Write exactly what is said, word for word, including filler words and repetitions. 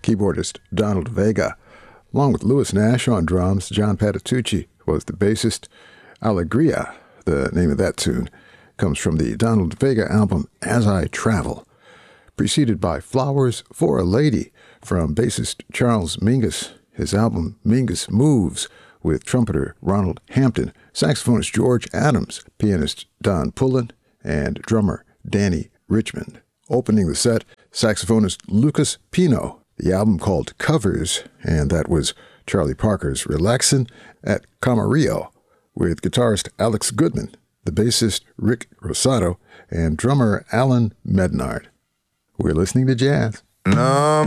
keyboardist Donald Vega. Along with Louis Nash on drums, John Patitucci was the bassist. Alegria, the name of that tune, comes from the Donald Vega album As I Travel, preceded by Flowers for a Lady from bassist Charles Mingus, his album Mingus Moves, with trumpeter Ronald Hampton, saxophonist George Adams, pianist Don Pullen, and drummer Danny Richmond. Opening the set, saxophonist Lucas Pino, the album called Covers, and that was Charlie Parker's Relaxin' at Camarillo, with guitarist Alex Goodman, the bassist Rick Rosato, and drummer Alan Mednard. We're listening to jazz. Um.